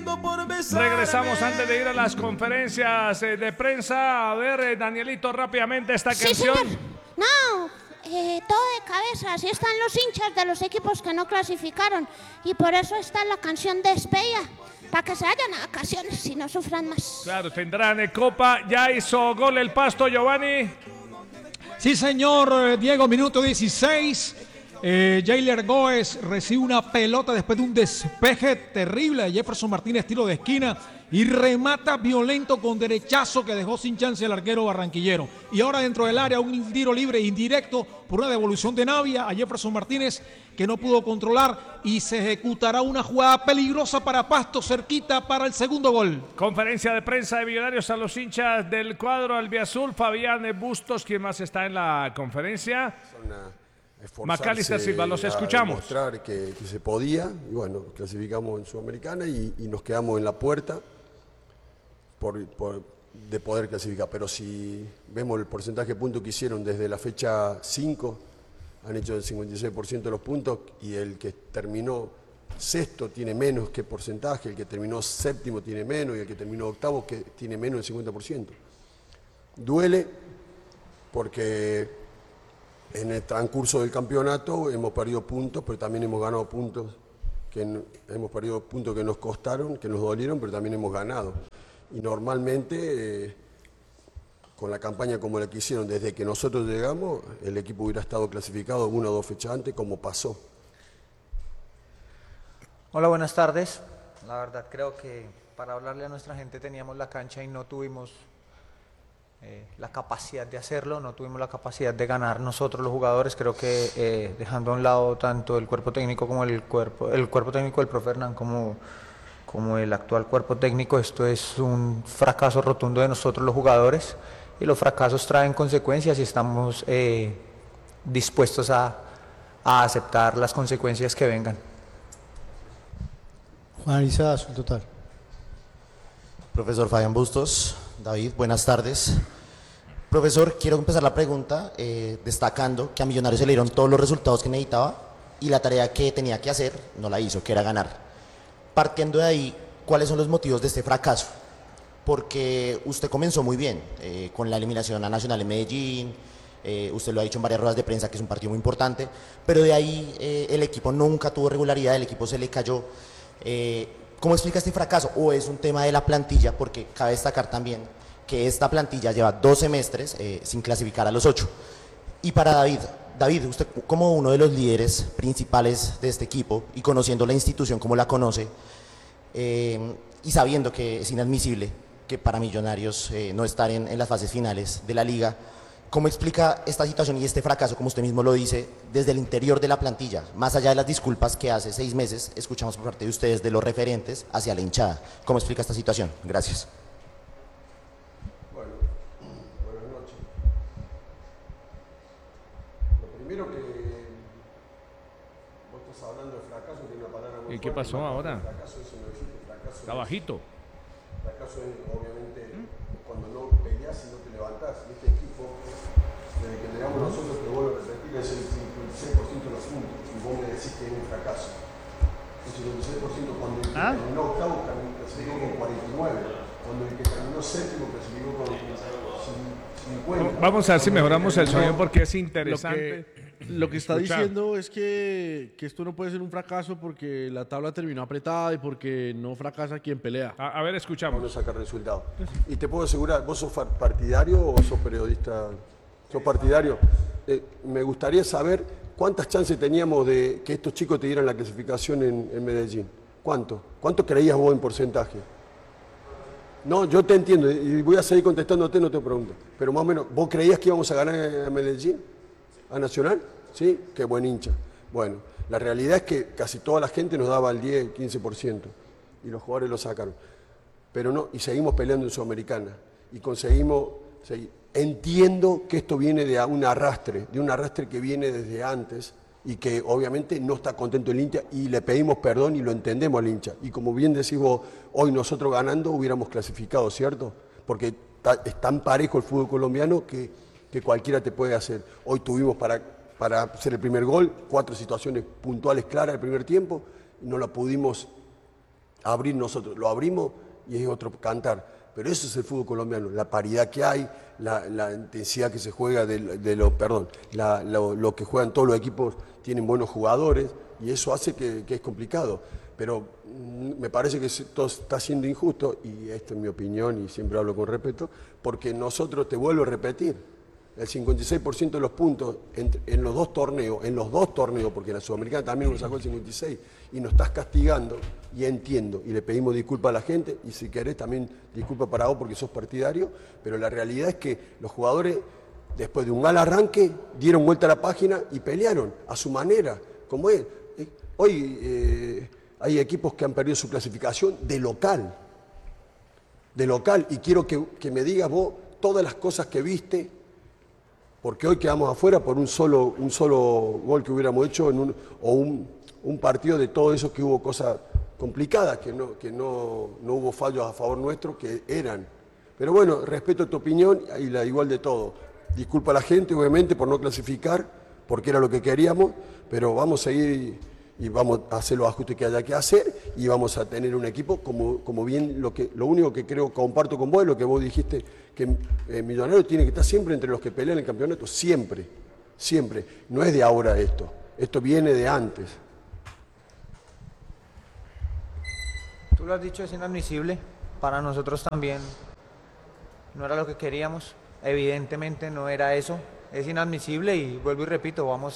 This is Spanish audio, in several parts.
Regresamos antes de ir a las conferencias de prensa. A ver, Danielito, rápidamente esta Sí, canción. señor. No, todo de cabeza. Así están los hinchas de los equipos que no clasificaron. Y por eso está la canción de despedida. Para que se vayan a vacaciones y no sufran más. Claro, tendrán copa. Ya hizo gol el Pasto, Giovanni. Sí, señor, Diego, minuto 16. Jailer Góez recibe una pelota después de un despeje terrible de Jefferson Martínez, tiro de esquina, y remata violento con derechazo que dejó sin chance el arquero barranquillero. Y ahora dentro del área un tiro libre indirecto por una devolución de Navia a Jefferson Martínez, que no pudo controlar, y se ejecutará una jugada peligrosa para Pasto, cerquita para el segundo gol. Conferencia de prensa de Millonarios a los hinchas del cuadro albiazul. Fabián Bustos, ¿quién más está en la conferencia? Macalister Silva, los escuchamos. Mostrar que se podía, y bueno, clasificamos en Sudamericana y nos quedamos en la puerta de poder clasificar. Pero si vemos el porcentaje de puntos que hicieron desde la fecha 5, han hecho el 56% de los puntos, y el que terminó sexto tiene menos que porcentaje, el que terminó séptimo tiene menos, y el que terminó octavo que tiene menos del 50%. Duele porque en el transcurso del campeonato hemos perdido puntos, pero también hemos ganado puntos hemos perdido puntos que nos costaron, que nos dolieron, pero también hemos ganado. Y normalmente, con la campaña como la que hicieron desde que nosotros llegamos, el equipo hubiera estado clasificado 1 o 2 fechas antes, como pasó. Hola, buenas tardes. La verdad creo que para hablarle a nuestra gente teníamos la cancha y no tuvimos la capacidad de hacerlo, no tuvimos la capacidad de ganar nosotros los jugadores. Creo que dejando a un lado tanto el cuerpo técnico como el cuerpo técnico del profe Hernán como el actual cuerpo técnico, esto es un fracaso rotundo de nosotros los jugadores, y los fracasos traen consecuencias y estamos dispuestos a aceptar las consecuencias que vengan. Juan Ariza, su total. Profesor Fabián Bustos, David, buenas tardes. Profesor, quiero empezar la pregunta destacando que a Millonarios se le dieron todos los resultados que necesitaba y la tarea que tenía que hacer no la hizo, que era ganar. Partiendo de ahí, ¿cuáles son los motivos de este fracaso? Porque usted comenzó muy bien con la eliminación a Nacional en Medellín, usted lo ha dicho en varias ruedas de prensa que es un partido muy importante, pero de ahí el equipo nunca tuvo regularidad, el equipo se le cayó. ¿Cómo explica este fracaso? ¿O es un tema de la plantilla? Porque cabe destacar también que esta plantilla lleva 2 semestres sin clasificar a los 8. Y para David, usted como uno de los líderes principales de este equipo y conociendo la institución como la conoce, y sabiendo que es inadmisible que para Millonarios no estar en las fases finales de la liga, ¿cómo explica esta situación y este fracaso, como usted mismo lo dice, desde el interior de la plantilla? Más allá de las disculpas que hace 6 meses escuchamos por parte de ustedes, de los referentes hacia la hinchada. ¿Cómo explica esta situación? Gracias. Bueno, buenas noches. Lo primero que vos estás hablando de fracaso, tiene una palabra muy ¿Y qué fuerte, pasó ahora? Fracaso, eso no existe. Fracaso Está bajito. Fracaso es, obviamente, cuando no peleas y no te levantás. Y este equipo, desde que llegamos nosotros, te vuelvo a repetir, es el 56% de los puntos. Y vos me decís que es un fracaso. El 56% cuando el que terminó octavo clasificó con 49. Cuando el que terminó séptimo clasificó con 50. Vamos a ver si mejoramos el sonido porque es interesante. Lo que está escuchar. diciendo es que esto no puede ser un fracaso porque la tabla terminó apretada y porque no fracasa quien pelea. A ver, escuchamos. No sacar resultados. Y te puedo asegurar, ¿vos sos partidario o sos periodista? ¿Sos partidario? Me gustaría saber cuántas chances teníamos de que estos chicos te dieran la clasificación en Medellín. ¿Cuánto? ¿Cuánto creías vos en porcentaje? No, yo te entiendo y voy a seguir contestándote, no te pregunto. Pero más o menos, ¿vos creías que íbamos a ganar a Medellín? ¿A Nacional? ¿Sí? Qué buen hincha. Bueno, la realidad es que casi toda la gente nos daba el 10, 15% y los jugadores lo sacaron. Pero no, y seguimos peleando en Sudamericana y conseguimos seguir. Entiendo que esto viene de un arrastre que viene desde antes y que obviamente no está contento el hincha y le pedimos perdón y lo entendemos al hincha. Y como bien decís vos, hoy nosotros ganando hubiéramos clasificado, ¿cierto? Porque es tan parejo el fútbol colombiano que cualquiera te puede hacer. Hoy tuvimos para hacer el primer gol 4 situaciones puntuales claras del primer tiempo y no la pudimos abrir nosotros. Lo abrimos y es otro cantar. Pero eso es el fútbol colombiano, la paridad que hay, la intensidad que se juega lo que juegan todos los equipos, tienen buenos jugadores y eso hace que es complicado. Pero me parece que todo está siendo injusto, y esto es mi opinión y siempre hablo con respeto, porque nosotros, te vuelvo a repetir, el 56% de los puntos en los dos torneos, porque en la Sudamericana también nos sacó el 56%, y nos estás castigando, y entiendo, y le pedimos disculpas a la gente, y si querés también disculpas para vos porque sos partidario, pero la realidad es que los jugadores, después de un mal arranque, dieron vuelta a la página y pelearon a su manera, como es. Hoy hay equipos que han perdido su clasificación de local, y quiero que me digas vos todas las cosas que viste, porque hoy quedamos afuera por un solo gol que hubiéramos hecho un partido de todo eso, que hubo cosas complicadas, que no hubo fallos a favor nuestro, que eran. Pero bueno, respeto tu opinión y la igual de todo. Disculpa a la gente, obviamente, por no clasificar, porque era lo que queríamos, pero vamos a ir y vamos a hacer los ajustes que haya que hacer, y vamos a tener un equipo como bien lo único que creo, comparto con vos, lo que vos dijiste, que Millonarios tiene que estar siempre entre los que pelean el campeonato, siempre, no es de ahora esto viene de antes. Tú lo has dicho, es inadmisible, para nosotros también no era lo que queríamos, evidentemente no era eso, es inadmisible, y vuelvo y repito, vamos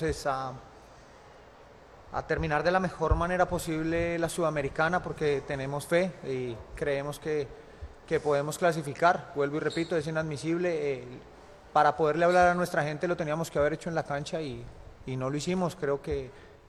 a terminar de la mejor manera posible la Sudamericana, porque tenemos fe y creemos que podemos clasificar. Vuelvo y repito, es inadmisible. Para poderle hablar a nuestra gente lo teníamos que haber hecho en la cancha y no lo hicimos. Creo que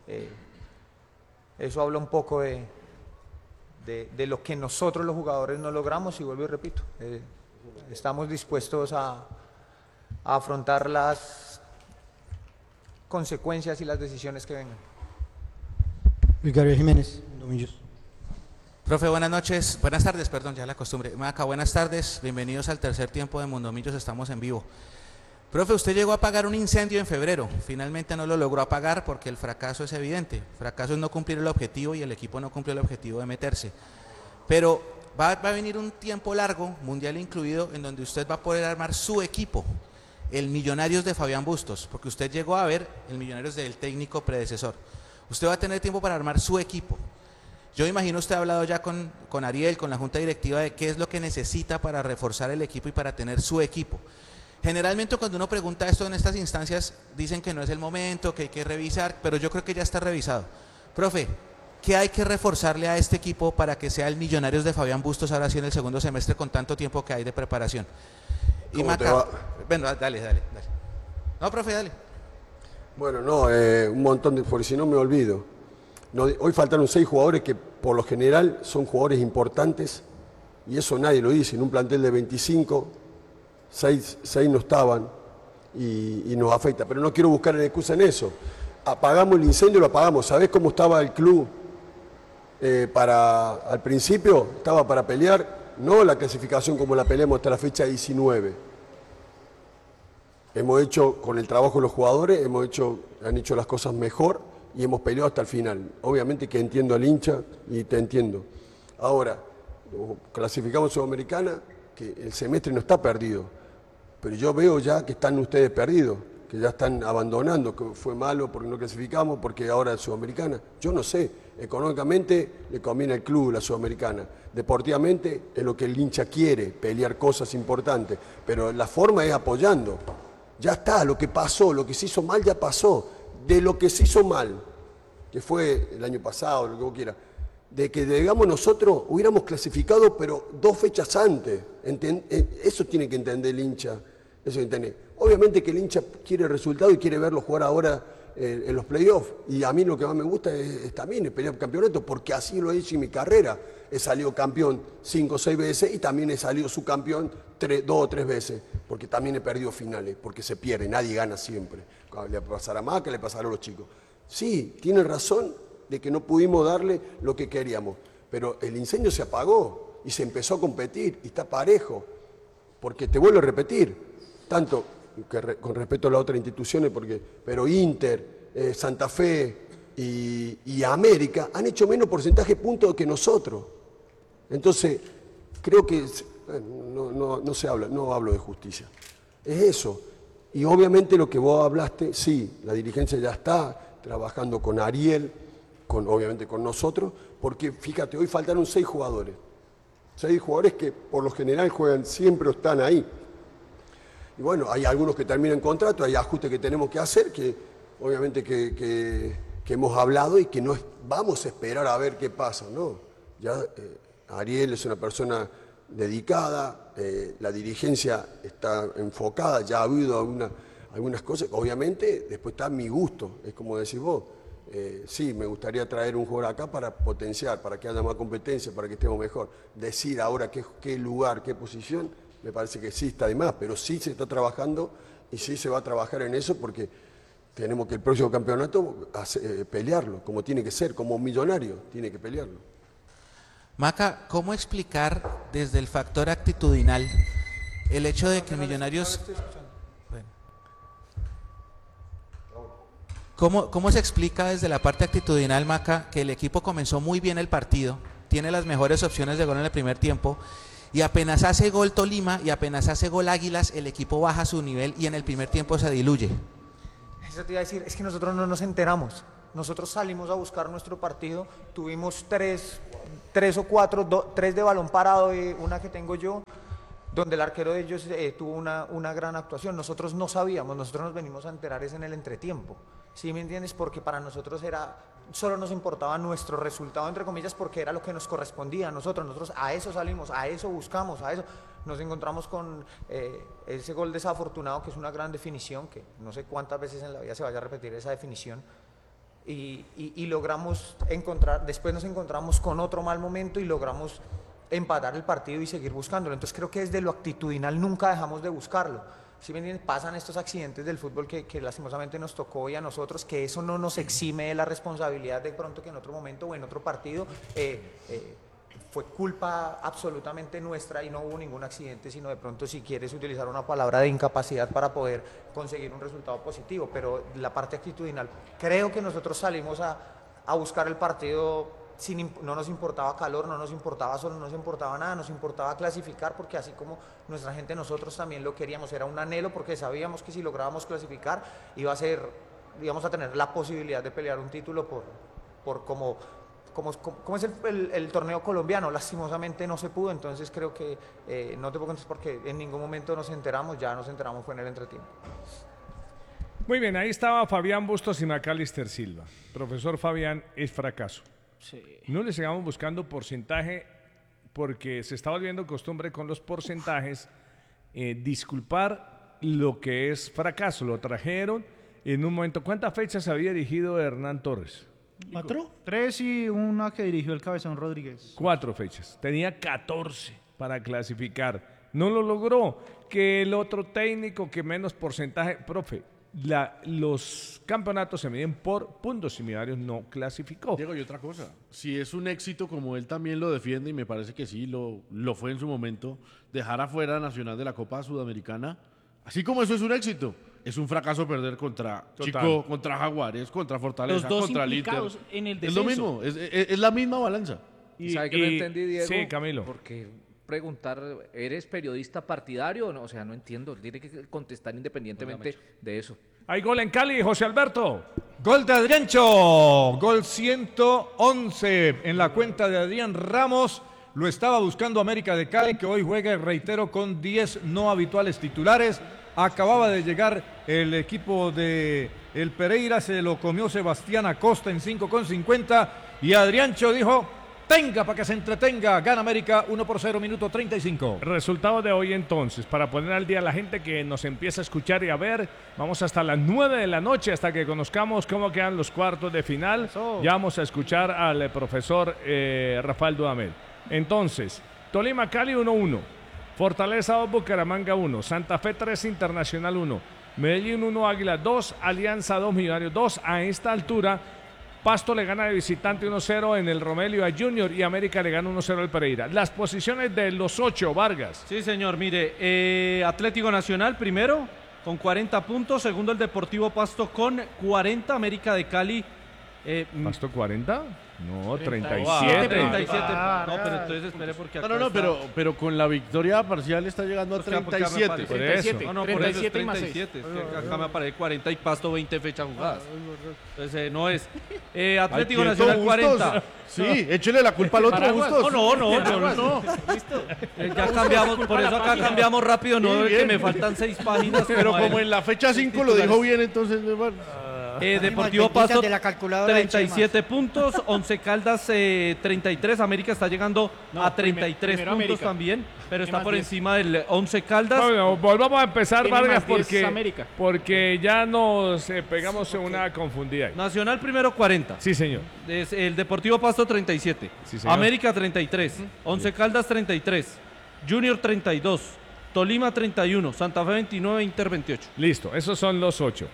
eso habla un poco de lo que nosotros los jugadores no logramos, y vuelvo y repito, estamos dispuestos a afrontar las consecuencias y las decisiones que vengan. Luis Gabriel Jiménez, Mundomillos. Profe, buenas tardes, perdón, ya la costumbre. Maca, buenas tardes, bienvenidos al tercer tiempo de Mundomillos, estamos en vivo. Profe, usted llegó a apagar un incendio en febrero, finalmente no lo logró apagar porque el fracaso es evidente. El fracaso es no cumplir el objetivo, y el equipo no cumplió el objetivo de meterse. Pero va a venir un tiempo largo, mundial incluido, en donde usted va a poder armar su equipo, el Millonarios de Fabián Bustos, porque usted llegó a ver el Millonarios del técnico predecesor. Usted va a tener tiempo para armar su equipo. Yo imagino usted ha hablado ya con Ariel, con la junta directiva, de qué es lo que necesita para reforzar el equipo y para tener su equipo. Generalmente cuando uno pregunta esto en estas instancias, dicen que no es el momento, que hay que revisar, pero yo creo que ya está revisado. Profe, ¿qué hay que reforzarle a este equipo para que sea el Millonarios de Fabián Bustos ahora sí en el segundo semestre, con tanto tiempo que hay de preparación? Y Maca, bueno, dale. No, profe, dale. Bueno, un montón porque si no me olvido. Hoy faltaron 6 jugadores que por lo general son jugadores importantes, y eso nadie lo dice. En un plantel de 25, 6 no estaban, y nos afecta. Pero no quiero buscar excusa en eso. Apagamos el incendio, lo apagamos. ¿Sabés cómo estaba el club? Al principio estaba para pelear, no la clasificación como la peleamos hasta la fecha 19. Hemos hecho, con el trabajo de los jugadores, han hecho las cosas mejor y hemos peleado hasta el final. Obviamente que entiendo al hincha y te entiendo. Ahora, clasificamos Sudamericana, que el semestre no está perdido, pero yo veo ya que están ustedes perdidos, que ya están abandonando, que fue malo porque no clasificamos, porque ahora es Sudamericana. Yo no sé, económicamente le conviene al club la Sudamericana, deportivamente es lo que el hincha quiere, pelear cosas importantes, pero la forma es apoyando. Ya está, lo que pasó, lo que se hizo mal ya pasó. De lo que se hizo mal, que fue el año pasado, lo que vos quieras, de que digamos nosotros hubiéramos clasificado, pero 2 fechas antes. Eso tiene que entender el hincha. Eso entiende. Obviamente que el hincha quiere el resultado y quiere verlo jugar ahora en los playoffs. Y a mí lo que más me gusta es también pelear campeonato, porque así lo he hecho en mi carrera. He salido campeón 5 o 6 veces y también he salido subcampeón 2 o 3 veces, porque también he perdido finales, porque se pierde, nadie gana siempre. Le pasará más que le pasará a los chicos. Sí, tienen razón de que no pudimos darle lo que queríamos, pero el incendio se apagó y se empezó a competir y está parejo, porque te vuelvo a repetir, tanto que con respecto a las otras instituciones, pero Inter, Santa Fe y América han hecho menos porcentaje de puntos que nosotros. Entonces, creo que no hablo de justicia. Es eso. Y obviamente lo que vos hablaste, sí, la dirigencia ya está trabajando con Ariel, obviamente con nosotros, porque fíjate, hoy faltaron 6 jugadores. 6 jugadores que por lo general juegan siempre o están ahí. Y bueno, hay algunos que terminan contrato, hay ajustes que tenemos que hacer, que obviamente que hemos hablado y que no vamos a esperar a ver qué pasa, ¿no? Ya Ariel es una persona dedicada, la dirigencia está enfocada, ya ha habido algunas cosas, obviamente después está mi gusto, es como decís vos, sí, me gustaría traer un jugador acá para potenciar, para que haya más competencia, para que estemos mejor. Decir ahora qué lugar, qué posición, me parece que sí está de más, pero sí se está trabajando y sí se va a trabajar en eso porque tenemos que el próximo campeonato pelearlo, como tiene que ser, como Millonario, tiene que pelearlo. Maca, ¿cómo explicar desde el factor actitudinal el hecho de que Millonarios... ¿Cómo se explica desde la parte actitudinal, Maca, que el equipo comenzó muy bien el partido, tiene las mejores opciones de gol en el primer tiempo, y apenas hace gol Tolima y apenas hace gol Águilas, el equipo baja su nivel y en el primer tiempo se diluye? Eso te iba a decir, es que nosotros no nos enteramos. Nosotros salimos a buscar nuestro partido, tuvimos tres o cuatro, 3 de balón parado y una que tengo yo, donde el arquero de ellos tuvo una gran actuación. Nosotros no sabíamos, nosotros nos venimos a enterar es en el entretiempo. ¿Sí me entiendes? Porque para nosotros solo nos importaba nuestro resultado, entre comillas, porque era lo que nos correspondía a nosotros. Nosotros a eso salimos, a eso buscamos, a eso. Nos encontramos con ese gol desafortunado, que es una gran definición, que no sé cuántas veces en la vida se vaya a repetir esa definición. Y logramos encontrar, después nos encontramos con otro mal momento y logramos empatar el partido y seguir buscándolo. Entonces creo que desde lo actitudinal nunca dejamos de buscarlo. ¿Sí me entiendes? Pasan estos accidentes del fútbol que lastimosamente nos tocó hoy a nosotros, que eso no nos exime de la responsabilidad de pronto que en otro momento o en otro partido fue culpa absolutamente nuestra y no hubo ningún accidente, sino de pronto, si quieres utilizar una palabra, de incapacidad para poder conseguir un resultado positivo. Pero la parte actitudinal, creo que nosotros salimos a buscar el partido. No nos importaba calor, no nos importaba sol, no nos importaba nada, nos importaba clasificar, porque así como nuestra gente, nosotros también lo queríamos, era un anhelo, porque sabíamos que si lográbamos clasificar íbamos a tener la posibilidad de pelear un título por como es el torneo colombiano. Lastimosamente no se pudo, entonces creo que no te puedo contestar porque en ningún momento nos enteramos, ya nos enteramos fue en el entretiempo. Muy bien, ahí estaba Fabián Bustos y Macalister Silva. Profesor Fabián, es fracaso. Sí. No le sigamos buscando porcentaje porque se está volviendo costumbre con los porcentajes disculpar lo que es fracaso. Lo trajeron en un momento. ¿Cuántas fechas había dirigido Hernán Torres? 4, 3 y una que dirigió el Cabezón Rodríguez. 4 fechas. Tenía 14 para clasificar. No lo logró. Que el otro técnico que menos porcentaje. Profe, los campeonatos se miden por puntos y Millonarios no clasificó. Diego, y otra cosa, si es un éxito, como él también lo defiende, y me parece que sí, lo fue en su momento, dejar afuera a Nacional de la Copa Sudamericana, así como eso es un éxito, es un fracaso perder contra Chico, contra Jaguares, contra Fortaleza, contra el Inter. En el es lo mismo, es la misma balanza. ¿Sabe que no entendí, Diego? Sí, Camilo. Porque preguntar, ¿eres periodista partidario o no? O sea, no entiendo. Tiene que contestar independientemente de eso. Hay gol en Cali, José Alberto. Gol de Adriancho, gol 111 en la cuenta de Adrián Ramos. Lo estaba buscando América de Cali, que hoy juega, reitero, con 10 no habituales titulares. Acababa de llegar el equipo de el Pereira, se lo comió Sebastián Acosta en 5,50 y Adriancho dijo: tenga para que se entretenga. Gana América 1-0, minuto 35. Resultados de hoy entonces, para poner al día a la gente que nos empieza a escuchar y a ver. Vamos hasta las 9 de la noche, hasta que conozcamos cómo quedan los cuartos de final. Ya vamos a escuchar al profesor Rafael Dudamel. Entonces, Tolima Cali 1-1, Fortaleza 2, Bucaramanga 1, Santa Fe 3, Internacional 1, Medellín 1, Águila 2, Alianza 2, Millonarios 2. A esta altura, Pasto le gana de visitante 1-0 en el Romelio a Junior y América le gana 1-0 al Pereira. Las posiciones de los 8, Vargas. Sí, señor, mire, Atlético Nacional primero con 40 puntos, segundo el Deportivo Pasto con 40, América de Cali ¿Pasto 40? No, 37. 37. No, pero entonces espere porque acá pero con la victoria parcial está llegando a 37. Por eso. No, por eso es 37. Es que acá me aparece 40 y Pasto 20 fechas jugadas. Entonces no es. Atlético Ay, Nacional quieto, 40. Bustos. Sí, échele la culpa al otro, Bustos. No. Ya cambiamos, por eso acá cambiamos rápido, no Sí, que bien. me faltan 6 páginas. Pero como como en la fecha 5 lo dijo bien, entonces... bueno. Deportivo benditas Pasto de la calculadora de 37 puntos, 11 Caldas 33, América está llegando a 33 primero puntos América. también, pero está más por 10. encima del 11 Caldas. Bueno, volvamos a empezar, Tiene Vargas, más 10 América. porque ya nos pegamos en una confundida ahí. Nacional primero 40. Sí, señor. Es el Deportivo Pasto 37. Sí, señor. América 33. 11 Caldas 33. Junior 32. Tolima 31. Santa Fe 29. Inter 28. Listo, esos son los 8.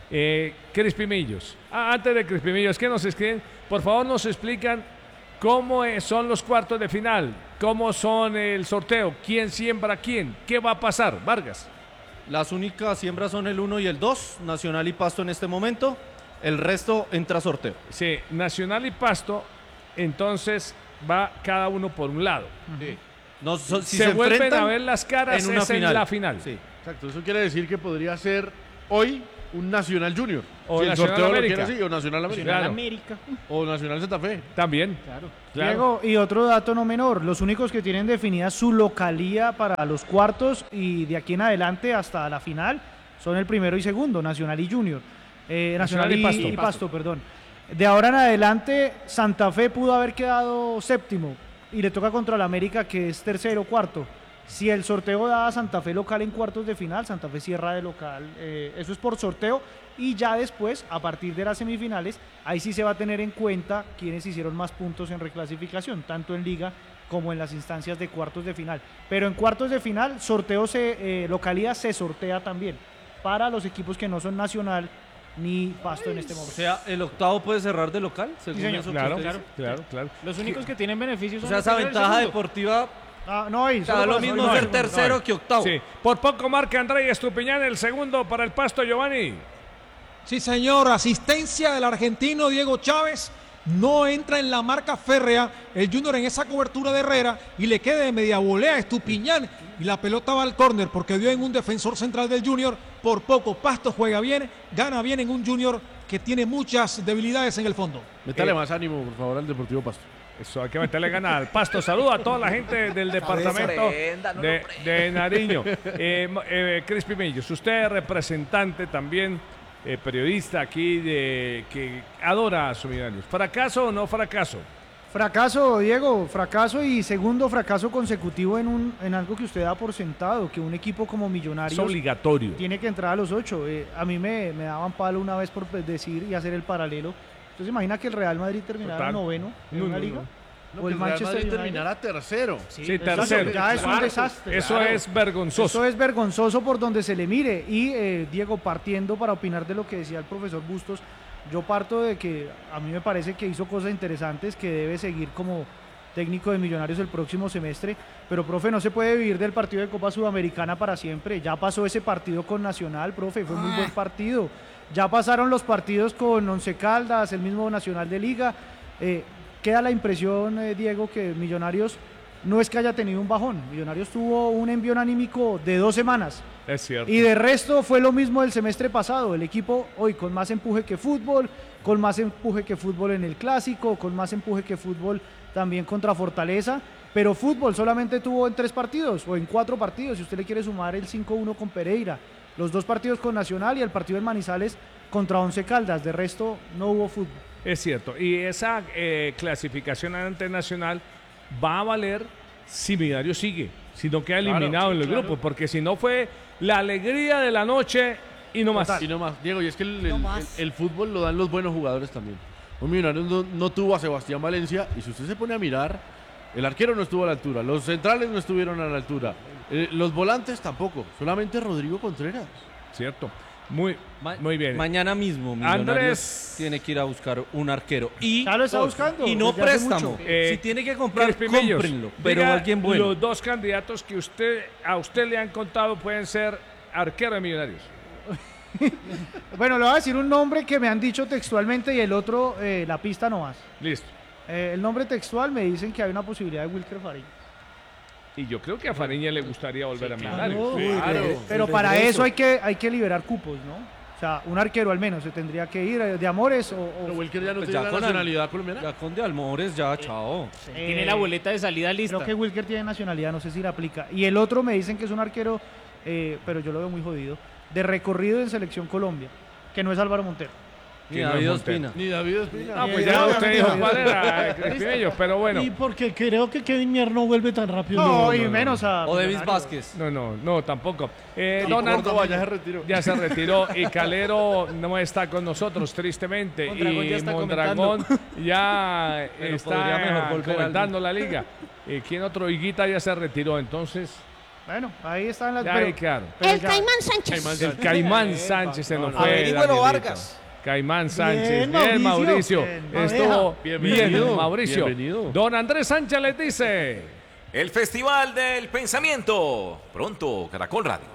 Crispimillos. Antes de Crispimillos, ¿qué nos escriben? Por favor, nos explican cómo son los cuartos de final, cómo son el sorteo, quién siembra a quién, qué va a pasar, Vargas. Las únicas siembras son el 1 y el 2. Nacional y Pasto en este momento. El resto entra a sorteo. Sí, Nacional y Pasto, entonces va cada uno por un lado. Sí. No, si se vuelven enfrentan a ver las caras en una es final. en la final. Sí. Exacto, eso quiere decir que podría ser hoy un Nacional Junior. O si el Nacional sorteo América. lo quiere así, o Nacional América. Claro. América. O Nacional Santa Fe. También. Claro. Claro. Diego, y otro dato no menor, los únicos que tienen definida su localía para los cuartos y de aquí en adelante hasta la final son el primero y segundo, Nacional y Junior. Nacional y Pasto, perdón. De ahora en adelante, Santa Fe pudo haber quedado séptimo y le toca contra el América, que es tercero o cuarto. Si el sorteo da a Santa Fe local en cuartos de final, Santa Fe cierra de local. Eso es por sorteo. Y ya después, a partir de las semifinales, ahí sí se va a tener en cuenta quienes hicieron más puntos en reclasificación, tanto en liga como en las instancias de cuartos de final. Pero en cuartos de final, localía se sortea también para los equipos que no son Nacional ni Pasto en este O momento. sea, el octavo puede cerrar de local, según señor. eso que Claro, usted dice. claro. Los únicos que tienen beneficios O son sea, el esa primero y el ventaja segundo. deportiva. No hay. O sea, lo mismo ser tercero que octavo. Sí, por poco marca Andrés Estupiñán el segundo para el Pasto, Giovanni. Sí, señor. Asistencia del argentino Diego Chávez. No entra en la marca férrea el Junior en esa cobertura de Herrera y le queda de media volea a Estupiñán y la pelota va al córner porque dio en un defensor central del Junior. Por poco Pasto juega bien, gana bien en un Junior que tiene muchas debilidades en el fondo. Métale más ánimo, por favor, al Deportivo Pasto. Eso, hay que meterle ganas al Pasto. Saludo a toda la gente del departamento de Nariño. Crispy Millos, usted es representante también, periodista aquí que adora a sus Millonarios. ¿Fracaso o no fracaso? Fracaso, Diego, fracaso y segundo fracaso consecutivo en algo que usted da por sentado, que un equipo como Millonarios Es obligatorio. tiene que entrar a los 8. A mí me daban palo una vez por decir y hacer el paralelo. Entonces imagina que el Real Madrid terminara Total. noveno en No, una no, liga. No, O que el el Real Manchester Madrid United. terminara tercero. Sí, tercero. Ya es un Cuarto. desastre. Eso Claro. es vergonzoso. Eso es vergonzoso por donde se le mire. Y Diego, partiendo para opinar de lo que decía el profesor Bustos, yo parto de que a mí me parece que hizo cosas interesantes, que debe seguir como técnico de Millonarios el próximo semestre, pero profe, no se puede vivir del partido de Copa Sudamericana para siempre. Ya pasó ese partido con Nacional, profe, fue muy buen partido. Ya pasaron los partidos con Once Caldas, el mismo Nacional de Liga. Queda la impresión, Diego, que Millonarios no es que haya tenido un bajón. Millonarios tuvo un envión anímico de 2 semanas. Es cierto. Y de resto fue lo mismo del semestre pasado. El equipo hoy con más empuje que fútbol, con más empuje que fútbol en el Clásico, con más empuje que fútbol también contra Fortaleza. Pero fútbol solamente tuvo en 3 partidos o en 4 partidos, si usted le quiere sumar el 5-1 con Pereira. Los 2 partidos con Nacional y el partido en Manizales contra Once Caldas. De resto no hubo fútbol. Es cierto. Y esa clasificación ante Nacional va a valer si Millonarios sigue, si no queda eliminado en los grupos, porque si no fue la alegría de la noche y no más. Y no más. Diego, y es que el fútbol lo dan los buenos jugadores también. Un Millonarios no tuvo a Sebastián Valencia y si usted se pone a mirar, el arquero no estuvo a la altura, los centrales no estuvieron a la altura, los volantes tampoco, solamente Rodrigo Contreras. Cierto. Muy bien. Mañana mismo Millonarios Andrés tiene que ir a buscar un arquero. Y, Ya lo está buscando. y no desde hace préstamo. mucho. Si tiene que comprar, Crispimillos, cómprenlo. Pero diga alguien bueno. Los 2 candidatos que a usted le han contado pueden ser arquero de Millonarios. Bueno, le voy a decir un nombre que me han dicho textualmente y el otro, la pista no más. Listo. El nombre textual me dicen que hay una posibilidad de Wilker Fariña. Y yo creo que a Fariña le gustaría volver a Millonarios. Claro. Pero para eso hay que liberar cupos, ¿no? O sea, un arquero al menos se tendría que ir de Amores o... Pero Wilker ya no Pues tiene ya la con nacionalidad colombiana. Ya con de Amores, ya, chao. Tiene la boleta de salida lista. Creo que Wilker tiene nacionalidad, no sé si la aplica. Y el otro me dicen que es un arquero, pero yo lo veo muy jodido, de recorrido en Selección Colombia, que no es Álvaro Montero. Ni David Ospina. Ni David Ospina. Ah, pues ya usted dijo cuál era, Espinillo, pero bueno. Y porque creo que Kevin Mier no vuelve tan rápido. No, y menos a... O Davis Vázquez. No, tampoco. Don Córdoba ya se retiró. Ya se retiró y Calero no está con nosotros, tristemente. Mondragón y ya está Mondragón ya Pero está podría mejor volver comentando la liga. ¿Quién otro? Higuita ya se retiró, entonces... Bueno, ahí están las... Ya, claro. El Caimán Sánchez. El Caimán Sánchez se nos fue. Averígüelo, Vargas. Caimán Sánchez. Bien, Mauricio. Estuvo Bienvenido. bien, Mauricio. Bienvenido. Don Andrés Sánchez les dice... El Festival del Pensamiento. Pronto, Caracol Radio.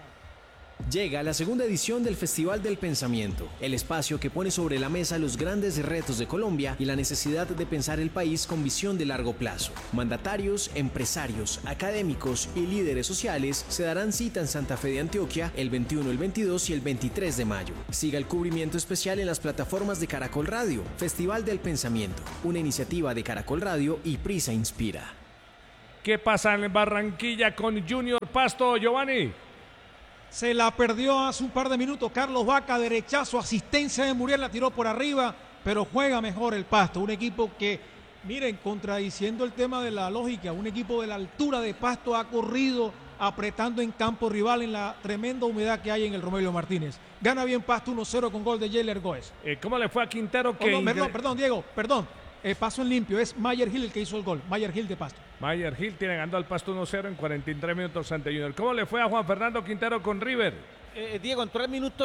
Llega la segunda edición del Festival del Pensamiento, el espacio que pone sobre la mesa los grandes retos de Colombia y la necesidad de pensar el país con visión de largo plazo. Mandatarios, empresarios, académicos y líderes sociales se darán cita en Santa Fe de Antioquia el 21, el 22 y el 23 de mayo. Siga el cubrimiento especial en las plataformas de Caracol Radio. Festival del Pensamiento, una iniciativa de Caracol Radio y Prisa Inspira. ¿Qué pasa en Barranquilla con Junior Pasto, Giovanni? Se la perdió hace un par de minutos Carlos Vaca, derechazo, asistencia de Muriel, la tiró por arriba, pero juega mejor el Pasto. Un equipo que, miren, contradiciendo el tema de la lógica, un equipo de la altura de Pasto ha corrido apretando en campo rival en la tremenda humedad que hay en el Romelio Martínez. Gana bien Pasto 1-0 con gol de Jailer Goes. ¿Cómo le fue a Quintero? Perdón, Diego, perdón. Paso en limpio, es Mayer Hill el que hizo el gol, Mayer Hill de Pasto. Mayer Hill tiene ganando al Pasto 1-0 en 43 minutos ante Junior. ¿Cómo le fue a Juan Fernando Quintero con River? Diego, entró al minuto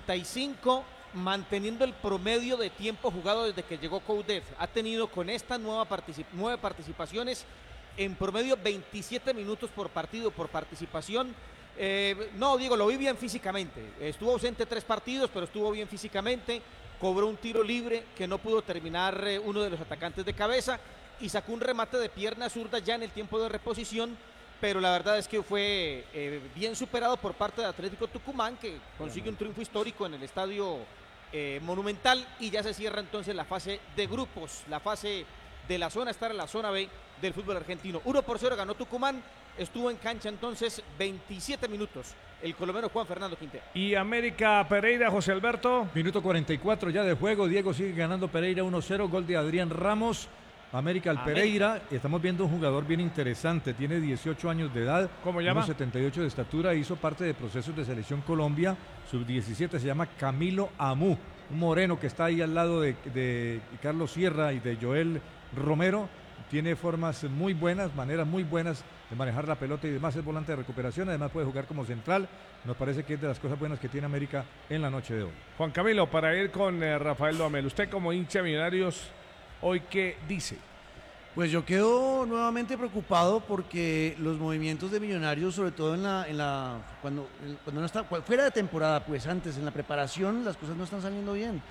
65 manteniendo el promedio de tiempo jugado desde que llegó Coudet. Ha tenido con estas nueve participaciones en promedio 27 minutos por partido por participación. No, Diego, lo vi bien físicamente. Estuvo ausente 3 partidos, pero estuvo bien físicamente. Cobró un tiro libre que no pudo terminar uno de los atacantes de cabeza y sacó un remate de pierna zurda ya en el tiempo de reposición, pero la verdad es que fue bien superado por parte de Atlético Tucumán, que consigue un triunfo histórico en el Estadio Monumental, y ya se cierra entonces la fase de grupos, la fase de la zona, estar en la zona B del fútbol argentino. 1-0 ganó Tucumán, estuvo en cancha entonces 27 minutos el colombiano Juan Fernando Quintero. Y América Pereira, José Alberto. Minuto 44 ya de juego, Diego sigue ganando Pereira 1-0, gol de Adrián Ramos. América al Pereira, estamos viendo un jugador bien interesante, tiene 18 años de edad. ¿Cómo llama? 1,78 de estatura, hizo parte de procesos de selección Colombia, sub-17, se llama Camilo Amú, un moreno que está ahí al lado de Carlos Sierra y de Joel Romero. Tiene formas muy buenas, maneras muy buenas de manejar la pelota y demás, es volante de recuperación, además puede jugar como central. Nos parece que es de las cosas buenas que tiene América en la noche de hoy. Juan Camilo, para ir con Rafael Duhamel, usted como hincha de Millonarios, ¿hoy qué dice? Pues yo quedo nuevamente preocupado porque los movimientos de Millonarios, sobre todo cuando no está fuera de temporada, pues antes en la preparación las cosas no están saliendo bien.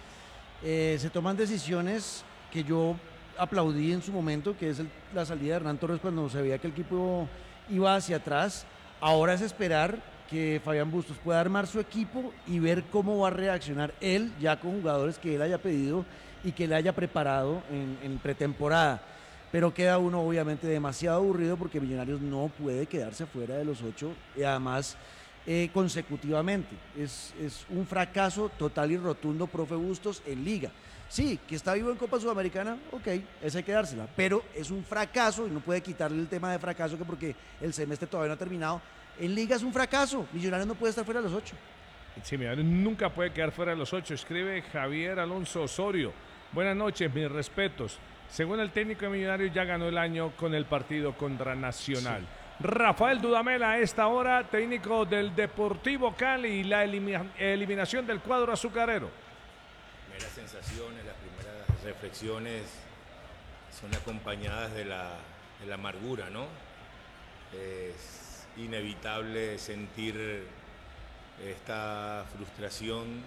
Se toman decisiones que yo aplaudí en su momento, que es la salida de Hernán Torres cuando se veía que el equipo iba hacia atrás. Ahora es esperar que Fabián Bustos pueda armar su equipo y ver cómo va a reaccionar él, ya con jugadores que él haya pedido y que le haya preparado en pretemporada. Pero queda uno obviamente demasiado aburrido porque Millonarios no puede quedarse fuera de los 8 y además consecutivamente. Es un fracaso total y rotundo, profe Bustos, en Liga. Sí, que está vivo en Copa Sudamericana, ok, esa hay que dársela, pero es un fracaso y no puede quitarle el tema de fracaso que porque el semestre todavía no ha terminado. En Liga es un fracaso, Millonarios no puede estar fuera de los 8. Sí, Millonarios nunca puede quedar fuera de los 8, escribe Javier Alonso Osorio. Buenas noches, mis respetos. Según el técnico de Millonarios, ya ganó el año con el partido contra Nacional. Sí. Rafael Dudamel a esta hora, técnico del Deportivo Cali, y la eliminación del cuadro azucarero. Las sensaciones, las primeras reflexiones son acompañadas de la amargura, ¿no? Es inevitable sentir esta frustración,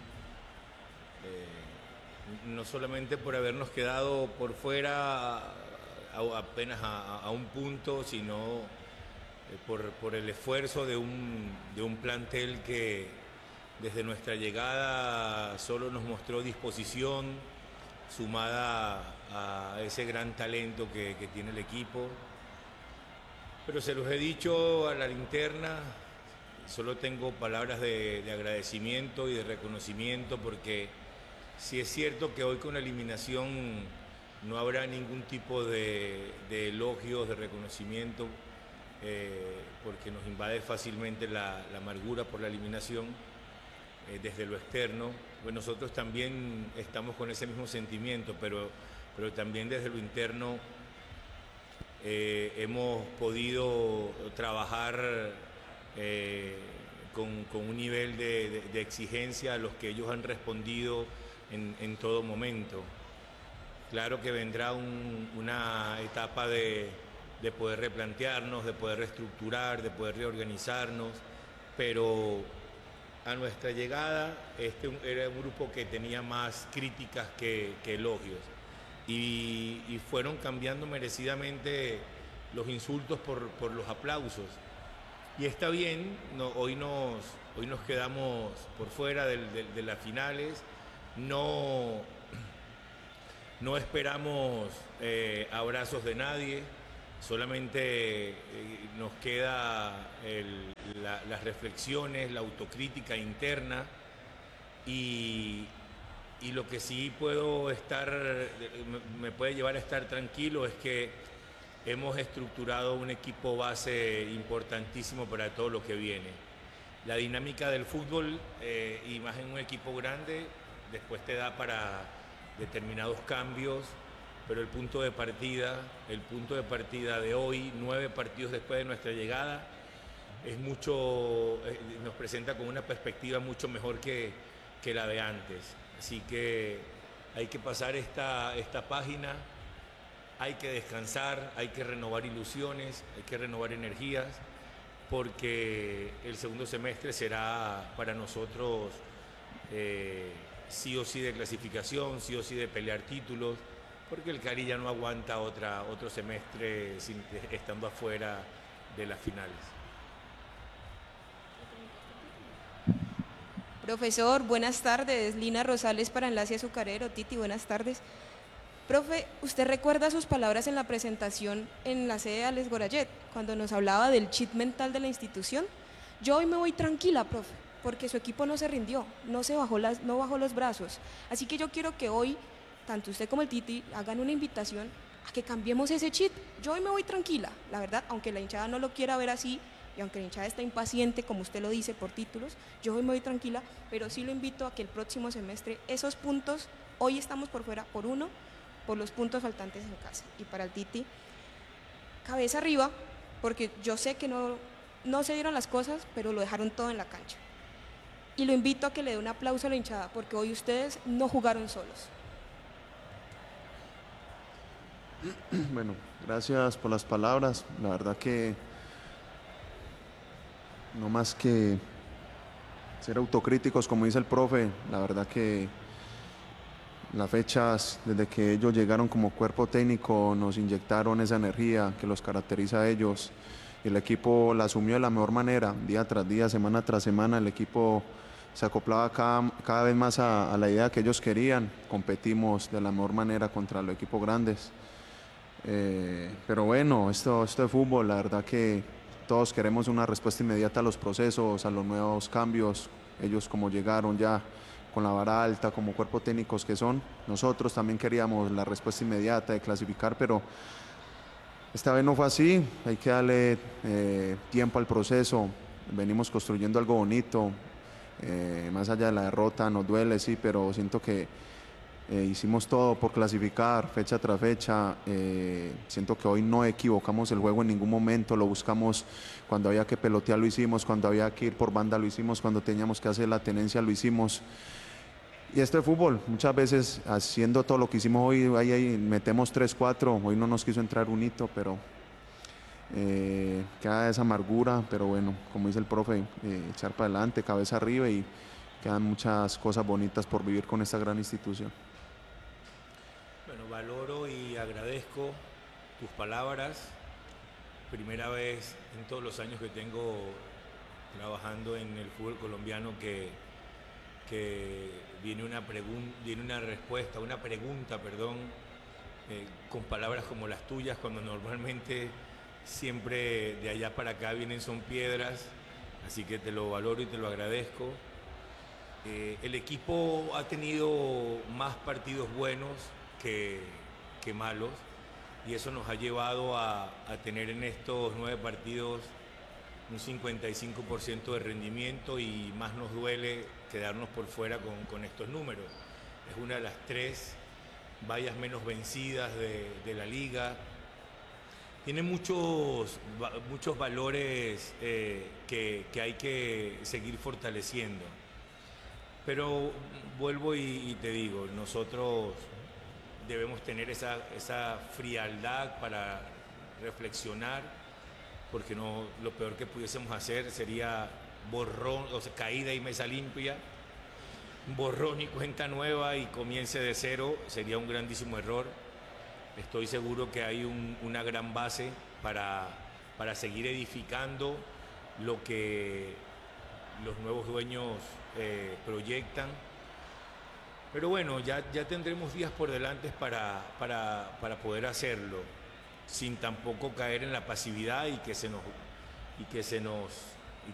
no solamente por habernos quedado por fuera apenas a un punto, sino por el esfuerzo de un plantel que desde nuestra llegada solo nos mostró disposición, sumada a ese gran talento que tiene el equipo. Pero se los he dicho a la interna, solo tengo palabras de agradecimiento y de reconocimiento, porque sí es cierto que hoy con la eliminación no habrá ningún tipo de elogios, de reconocimiento, porque nos invade fácilmente la amargura por la eliminación desde lo externo. Pues nosotros también estamos con ese mismo sentimiento, pero también desde lo interno hemos podido trabajar con un nivel de exigencia a los que ellos han respondido en todo momento. Claro que vendrá una etapa de poder replantearnos, de poder reestructurar, de poder reorganizarnos, pero a nuestra llegada este era un grupo que tenía más críticas que elogios, y fueron cambiando merecidamente los insultos por los aplausos. Y está bien, hoy nos quedamos por fuera de las finales, no esperamos abrazos de nadie, solamente nos queda las reflexiones, la autocrítica interna, y lo que sí me puede llevar a estar tranquilo es que hemos estructurado un equipo base importantísimo para todo lo que viene. La dinámica del fútbol, y más en un equipo grande, después te da para determinados cambios, pero el punto de partida de hoy, 9 partidos después de nuestra llegada, nos presenta con una perspectiva mucho mejor que la de antes. Así que hay que pasar esta página, hay que descansar, hay que renovar ilusiones, hay que renovar energías, porque el segundo semestre será para nosotros sí o sí de clasificación, sí o sí de pelear títulos, porque el Cari ya no aguanta otro semestre estando afuera de las finales. Profesor, buenas tardes. Lina Rosales para Enlace Azucarero. Titi, buenas tardes. Profe, ¿usted recuerda sus palabras en la presentación en la sede de Alex Gorayet, cuando nos hablaba del chip mental de la institución? Yo hoy me voy tranquila, profe, porque su equipo no se rindió, no bajó los brazos. Así que yo quiero que hoy, tanto usted como el Titi, hagan una invitación a que cambiemos ese chip. Yo hoy me voy tranquila, la verdad, aunque la hinchada no lo quiera ver así, y aunque la hinchada está impaciente, como usted lo dice, por títulos, yo hoy me voy tranquila, pero sí lo invito a que el próximo semestre esos puntos, hoy estamos por fuera por uno, por los puntos faltantes en casa. Y para el Titi, cabeza arriba, porque yo sé que no se dieron las cosas, pero lo dejaron todo en la cancha. Y lo invito a que le dé un aplauso a la hinchada, porque hoy ustedes no jugaron solos. Bueno, gracias por las palabras. La verdad que no más que ser autocríticos, como dice el profe, la verdad que las fechas, desde que ellos llegaron como cuerpo técnico, nos inyectaron esa energía que los caracteriza a ellos, y el equipo la asumió de la mejor manera, día tras día, semana tras semana. El equipo se acoplaba cada vez más a la idea que ellos querían. Competimos de la mejor manera contra los equipos grandes, pero bueno, esto es fútbol. La verdad que todos queremos una respuesta inmediata a los procesos, a los nuevos cambios. Ellos, como llegaron ya con la vara alta como cuerpo técnicos que son, nosotros también queríamos la respuesta inmediata de clasificar, pero esta vez no fue así. Hay que darle tiempo al proceso. Venimos construyendo algo bonito, más allá de la derrota. Nos duele, sí, pero siento que hicimos todo por clasificar fecha tras fecha. Siento que hoy no equivocamos el juego en ningún momento. Lo buscamos cuando había que pelotear, lo hicimos. Cuando había que ir por banda, lo hicimos. Cuando teníamos que hacer la tenencia, lo hicimos. Y esto es fútbol. Muchas veces haciendo todo lo que hicimos hoy, ahí metemos 3-4. Hoy no nos quiso entrar un hito, pero queda esa amargura, pero bueno, como dice el profe, echar para adelante, cabeza arriba y quedan muchas cosas bonitas por vivir con esta gran institución. Bueno, valoro y agradezco tus palabras. Primera vez en todos los años que tengo trabajando en el fútbol colombiano que viene una pregunta, con palabras como las tuyas, cuando normalmente siempre de allá para acá son piedras, así que te lo valoro y te lo agradezco. El equipo ha tenido más partidos buenos que malos, y eso nos ha llevado a tener en estos 9 partidos un 55% de rendimiento, y más nos duele quedarnos por fuera con estos números. Es una de las 3 vallas menos vencidas de la liga. Tiene muchos valores que hay que seguir fortaleciendo. Pero vuelvo y te digo, nosotros debemos tener esa frialdad para reflexionar, porque lo peor que pudiésemos hacer sería borrón, o sea, caída y mesa limpia, borrón y cuenta nueva y comience de cero, sería un grandísimo error. Estoy seguro que hay una gran base para seguir edificando lo que los nuevos dueños proyectan. Pero bueno, ya tendremos días por delante para poder hacerlo, sin tampoco caer en la pasividad y que se nos